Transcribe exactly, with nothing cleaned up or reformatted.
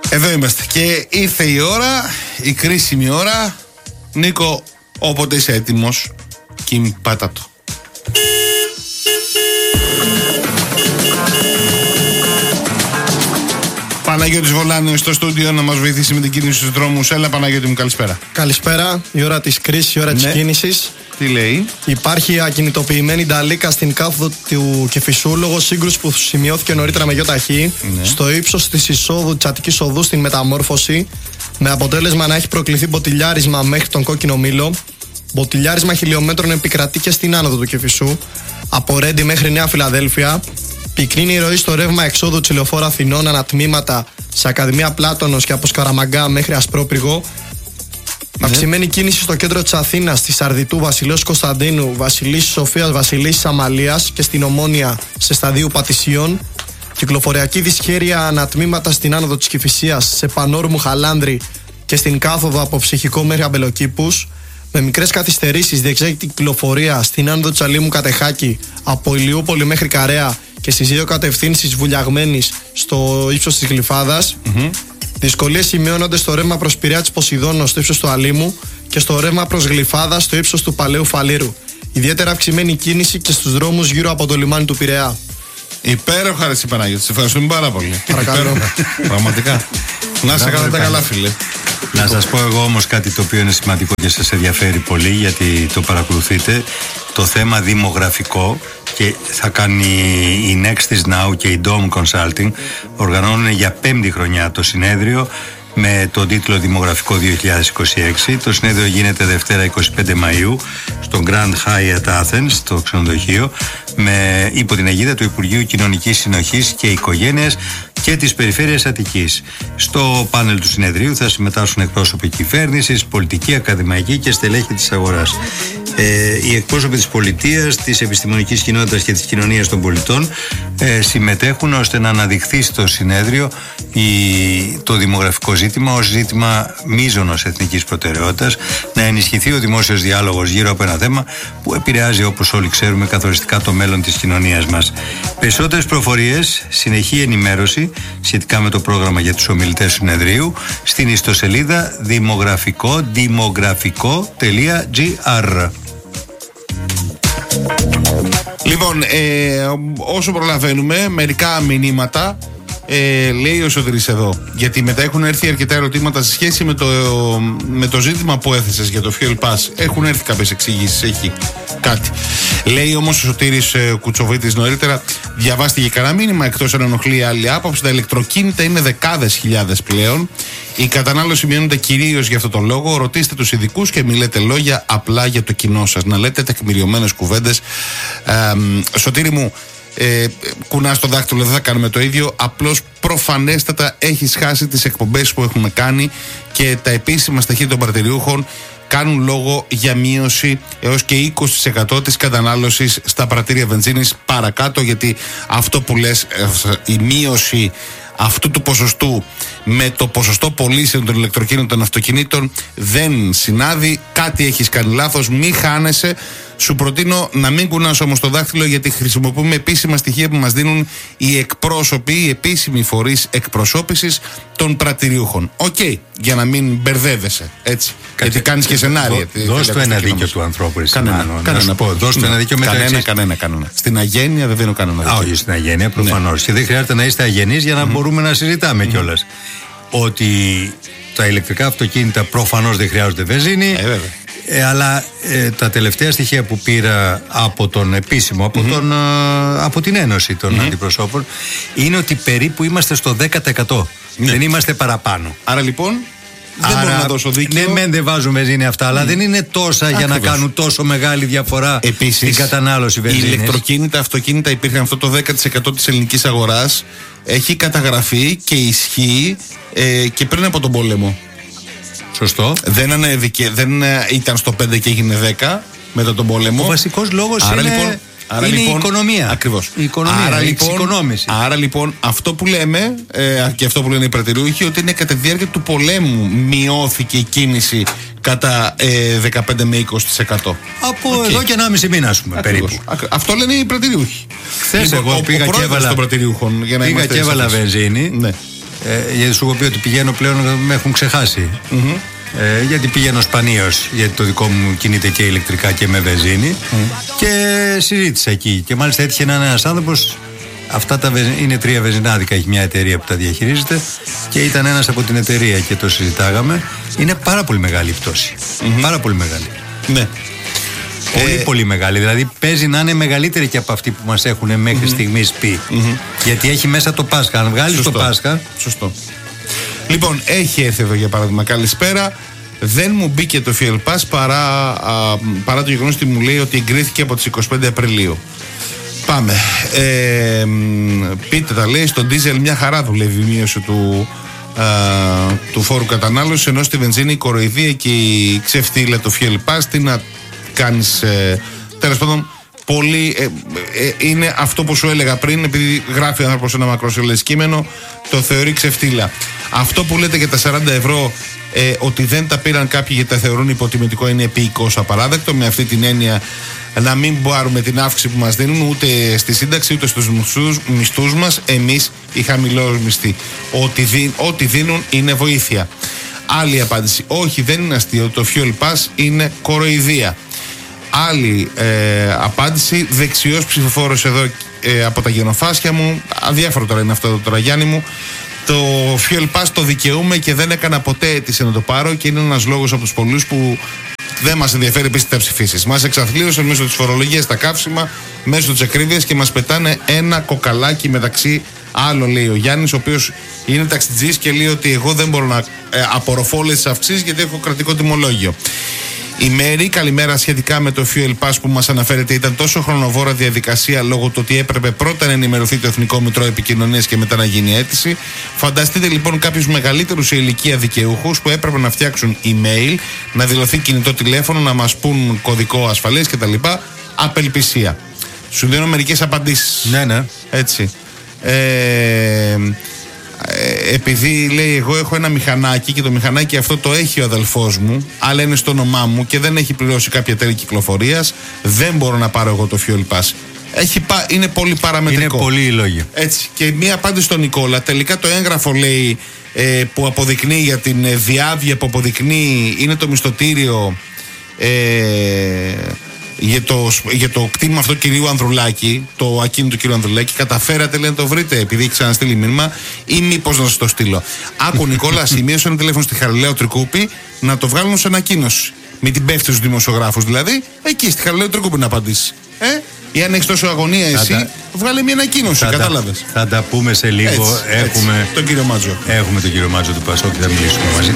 Εδώ είμαστε και ήρθε η ώρα, η κρίσιμη ώρα. Νίκο, όποτε είσαι έτοιμος, Κιμ, πάτα το. Παναγιώτης Βολάνιος στο στούντιο να μας βοηθήσει με την κίνηση στους δρόμους. Έλα Παναγιώτη μου, καλησπέρα. Καλησπέρα, η ώρα της κρίσης, η ώρα ναι. της κίνησης. Τι λέει? Υπάρχει ακινητοποιημένη νταλίκα στην κάθοδο του Κηφισού λόγω σύγκρουση που σημειώθηκε νωρίτερα με γιοταχή ναι. στο ύψος της εισόδου της Αττικής Οδού στην Μεταμόρφωση, με αποτέλεσμα να έχει προκληθεί μποτιλιάρισμα μέχρι τον Κόκκινο Μήλο. Μποτιλιάρισμα χιλιόμετρων επικρατεί και στην άνοδο του Κηφισού, από Ρέντι μέχρι Νέα Φιλαδέλφια. Πυκνή η ροή στο ρεύμα εξόδου της Λεωφόρου Αθηνών ανατμήματα σε Ακαδημία Πλάτωνος και από Σκαραμαγκά μέχρι Ασπρόπυργο. Ναι. Αυξημένη κίνηση στο κέντρο της Αθήνας, στη Σαρδιτού, Βασιλέως Κωνσταντίνου, Βασιλίσσης Σοφίας, Βασιλίσσης Αμαλίας και στην Ομόνια σε σταδίου Πατησιών. Κυκλοφοριακή δυσχέρεια ανατμήματα στην άνοδο της Κηφισίας, σε Πανόρμου Χαλάνδρη και στην κάθοδο από Ψυχικό μέχρι Αμπελοκήπους. Με μικρές καθυστερήσεις διεξάγεται κυκλοφορία στην άνοδο της Αλήμου Κατεχάκη, από Ηλιούπολη μέχρι Καρέα και στις δύο κατευθύνσεις Βουλιαγμένης στο ύψος της Γλυφάδας. Mm-hmm. Δυσκολίες σημειώνονται στο ρεύμα προς Πειραιά της Ποσειδώνος στο ύψος του Αλήμου και στο ρεύμα προς Γλυφάδα στο ύψος του Παλαιού Φαλήρου. Ιδιαίτερα αυξημένη κίνηση και στους δρόμους γύρω από το λιμάνι του Πειραιά. Υπέροχα ρε Παναγιώτη, σε ευχαριστούμε πάρα πολύ. Παρακαλώ. Πραγματικά. Να σε καλά τα καλά, φίλε. Να σας πω εγώ όμως κάτι το οποίο είναι σημαντικό και σας ενδιαφέρει πολύ, γιατί το παρακολουθείτε. Το θέμα δημογραφικό, και θα κάνει η Nextis Now και η Dome Consulting, οργανώνουν για πέμπτη χρονιά το συνέδριο με τον τίτλο Δημογραφικό δύο χιλιάδες είκοσι έξι. Το συνέδριο γίνεται Δευτέρα εικοστή πέμπτη Μαΐου στο Grand Hyatt Athens, στο ξενοδοχείο, με υπό την αιγίδα του Υπουργείου Κοινωνικής Συνοχής και Οικογένειας και της Περιφέρειας Αττικής. Στο πάνελ του συνεδρίου θα συμμετάσχουν εκπρόσωποι κυβέρνησης, πολιτικοί, ακαδημαϊκοί και στελέχη της αγοράς. Ε, οι εκπρόσωποι της πολιτείας, της επιστημονικής κοινότητας και της κοινωνίας των πολιτών ε, συμμετέχουν ώστε να αναδειχθεί στο συνέδριο η, το δημογραφικό ζήτημα ως ζήτημα μείζωνος εθνικής προτεραιότητας, να ενισχυθεί ο δημόσιος διάλογος γύρω από ένα θέμα που επηρεάζει, όπως όλοι ξέρουμε, καθοριστικά το μέλλον της κοινωνίας μας. Περισσότερες προφορίες, συνεχή ενημέρωση σχετικά με το πρόγραμμα για τους ομιλητές του συνεδρίου στην ιστοσελίδα δημογραφικό δημογραφικό.gr. Λοιπόν, ε, όσο προλαβαίνουμε, μερικά μηνύματα. Ε, λέει ο Σωτήρης εδώ, γιατί μετά έχουν έρθει αρκετά ερωτήματα σε σχέση με το, με το ζήτημα που έθεσες για το Fuel Pass. Έχουν έρθει κάποιες εξηγήσεις, έχει κάτι. Λέει όμως ο Σωτήρης ε, Κουτσοβίτης νωρίτερα, διαβάστηκε κανένα μήνυμα, εκτός αν ενοχλεί άλλη άποψη. Τα ηλεκτροκίνητα είναι δεκάδες χιλιάδες πλέον. Η κατανάλωση μειώνεται κυρίως για αυτόν τον λόγο. Ρωτήστε τους ειδικούς και μιλέτε λόγια απλά για το κοινό σας. Να λέτε τεκμηριωμένες κουβέντες. Ε, Σωτήρη μου, Ε, κουνά στο δάχτυλο, δεν θα κάνουμε το ίδιο. Απλώς προφανέστατα έχεις χάσει τις εκπομπές που έχουμε κάνει και τα επίσημα στοιχεία των πρατηριούχων κάνουν λόγο για μείωση έως και είκοσι τοις εκατό της κατανάλωσης στα πρατήρια βενζίνης παρακάτω, γιατί αυτό που λες, η μείωση αυτού του ποσοστού με το ποσοστό πωλήσεων των ηλεκτροκίνητων αυτοκινήτων δεν συνάδει. Κάτι έχεις κάνει λάθος, μη χάνεσαι. Σου προτείνω να μην κουνάς όμως το δάχτυλο, γιατί χρησιμοποιούμε επίσημα στοιχεία που μας δίνουν οι εκπρόσωποι, οι επίσημοι φορείς εκπροσώπησης των πρατηριούχων. Οκ, okay, για να μην μπερδεύεσαι, έτσι. Κάτσε, γιατί κάνεις και σενάρια. Δώσ' το ένα δίκιο του ανθρώπου, εσύ. Κανένα, κανένα. Να πω, δώσ' το ένα δίκιο μετά. Κανένα, κανένα, κανένα. Στην αγένεια δεν δίνω κανένα δίκιο. Α, όχι, στην αγένεια προφανώς. Ναι. Και δεν χρειάζεται να είστε αγενείς για να mm. μπορούμε να συζητάμε mm. κιόλας. Ότι τα ηλεκτρικά αυτοκίνητα προφανώς δεν χρειάζονται βενζίνη. Ε, Ε, αλλά ε, τα τελευταία στοιχεία που πήρα από τον επίσημο, από, mm-hmm. τον, ε, από την Ένωση των mm-hmm. Αντιπροσώπων, είναι ότι περίπου είμαστε στο δέκα τοις εκατό. Ναι. Δεν είμαστε παραπάνω. Άρα λοιπόν δεν Άρα, μπορώ να δώσω δίκιο. Ναι, μεν δεν βάζουν βενζίνη αυτά, αλλά mm. δεν είναι τόσα Ακριβώς. για να κάνουν τόσο μεγάλη διαφορά Επίσης, στην κατανάλωση βενζίνης. Οι ηλεκτροκίνητα, αυτοκίνητα υπήρχαν αυτό το δέκα τοις εκατό της ελληνικής αγοράς. Έχει καταγραφεί και ισχύει ε, και πριν από τον πόλεμο. Σωστό. Δεν ανέβηκε, δεν ήταν στο πέντε και έγινε δέκα μετά τον πόλεμο. Ο βασικός λόγος άρα είναι, λοιπόν, άρα είναι λοιπόν, η οικονομία. Ακριβώς. Η οικονομία, άρα, η λοιπόν, εξοικονόμηση. Άρα λοιπόν αυτό που λέμε ε, και αυτό που λένε οι πρατηριούχοι, ότι είναι κατά τη διάρκεια του πολέμου μειώθηκε η κίνηση κατά ε, δεκαπέντε με είκοσι τοις εκατό. Από okay. εδώ και ενάμιση μήνα, ας πούμε, Ακριβώς. περίπου. Ακριβώς. Αυτό λένε οι πρατηριούχοι. Χθες εγώ ο, πήγα ο και έβαλα, για να πήγα και έβαλα βενζίνη. Ναι. Ε, γιατί σου έχω πει ότι πηγαίνω πλέον, με έχουν ξεχάσει. Mm-hmm. Ε, γιατί πηγαίνω σπανίως, γιατί το δικό μου κινείται και ηλεκτρικά και με βενζίνη. Mm. Και συζήτησα εκεί. Και μάλιστα έτυχε να είναι ένας άνθρωπος. Αυτά τα βεζι... είναι τρία βενζινάδικα, έχει μια εταιρεία που τα διαχειρίζεται. Και ήταν ένας από την εταιρεία και το συζητάγαμε. Είναι πάρα πολύ μεγάλη η πτώση. Mm-hmm. Πάρα πολύ μεγάλη. Ναι. Πολύ ε... πολύ μεγάλη. Δηλαδή παίζει να είναι μεγαλύτερη και από αυτή που μας έχουν μέχρι mm-hmm. στιγμής πει. Mm-hmm. Γιατί έχει μέσα το Πάσχα. Αν βγάλεις το Πάσχα. Σωστό. Λοιπόν, έχει έρθει εδώ για παράδειγμα. Καλησπέρα. Δεν μου μπήκε το Fuel Pass παρά, α, παρά το γεγονός ότι μου λέει ότι εγκρίθηκε από τις είκοσι πέντε Απριλίου. Πάμε. Ε, πείτε τα, λέει, στο ντίζελ μια χαρά δουλεύει η μείωση του, α, του φόρου κατανάλωσης, ενώ στη βενζίνη η κοροϊδία και η ξεφτύλα το Fuel Pass. Τι να κάνεις, ε, τέλος πάντων, πολύ, ε, ε, είναι αυτό που σου έλεγα πριν, επειδή γράφει ο άνθρωπος ένα μακροσελές κείμενο, το θεωρεί ξεφτύλα. Αυτό που λέτε για τα σαράντα ευρώ, ε, ότι δεν τα πήραν κάποιοι γιατί τα θεωρούν υποτιμητικό, είναι επίοικος απαράδεκτο. Με αυτή την έννοια να μην πάρουμε την αύξηση που μας δίνουν ούτε στη σύνταξη ούτε στους μισθούς, μισθούς μας, εμείς οι χαμηλότεροι μισθοί. Ό,τι, δι, ό,τι δίνουν είναι βοήθεια. Άλλη απάντηση. Όχι, δεν είναι αστείο. Το Fuel Pass είναι κοροϊδία. Άλλη ε, απάντηση. Δεξιός ψηφοφόρος εδώ ε, από τα γενοφάσια μου. Αδιάφορο τώρα είναι αυτό τώρα, Γιάννη μου. Το Fuel Pass το δικαιούμαι και δεν έκανα ποτέ αίτηση να το πάρω και είναι ένας λόγος από τους πολλούς που δεν μας ενδιαφέρει επίσης τα ψηφίσεις. Μας εξαθλίωσαν μέσω της φορολογίας τα καύσιμα, μέσω της ακρίβειας και μας πετάνε ένα κοκαλάκι μεταξύ άλλων, λέει ο Γιάννης, ο οποίος είναι ταξιτζής και λέει ότι εγώ δεν μπορώ να ε, απορροφώ όλες τις αυξήσεις γιατί έχω κρατικό τιμολόγιο. Η Μέρη, καλημέρα. Σχετικά με το Fuel Pass που μας αναφέρεται, ήταν τόσο χρονοβόρα διαδικασία λόγω του ότι έπρεπε πρώτα να ενημερωθεί το Εθνικό Μητρό Επικοινωνίας και μετά να γίνει αίτηση. Φανταστείτε λοιπόν κάποιους μεγαλύτερους σε ηλικία δικαιούχους που έπρεπε να φτιάξουν email, να δηλωθεί κινητό τηλέφωνο, να μας πούν κωδικό ασφαλείας κτλ. Απελπισία. Σου δίνω μερικές απαντήσεις. Ναι, ναι. Έτσι. Ε, επειδή λέει εγώ έχω ένα μηχανάκι και το μηχανάκι αυτό το έχει ο αδελφός μου, αλλά είναι στο όνομά μου και δεν έχει πληρώσει κάποια τέλη κυκλοφορίας, δεν μπορώ να πάρω εγώ το Fuel Pass. Έχει, είναι πολύ παραμετρικό. Είναι πολύ η λόγια. Έτσι. Και μία απάντηση στον Νικόλα. Τελικά το έγγραφο λέει ε, που αποδεικνύει για την ε, διάβια που αποδεικνύει είναι το μισθωτήριο ε, για το, για το κτήμα αυτό του κυρίου Ανδρουλάκη, το ακίνητο του κυρίου Ανδρουλάκη. Καταφέρατε, λέει, να το βρείτε επειδή έχει ξαναστείλει μήνυμα, ή μήπως να σας το στείλω. Άκου, Νικόλα, σημείωσε ένα τηλέφωνο στη Χαριλαίου Τρικούπη να το βγάλουν σε ανακοίνωση. Μην την πέφτει στους δημοσιογράφους δηλαδή, εκεί στη Χαριλαίου Τρικούπη να απαντήσει. Ε? Ή αν έχεις τόσο αγωνία εσύ, τα... βγάλε μια ανακοίνωση, κατάλαβες. Θα τα πούμε σε λίγο. Έτσι, έχουμε... έτσι, τον κύριο Μάτζο. Έχουμε τον κύριο Μάτζο του Πασόκ και θα μιλήσουμε μαζί.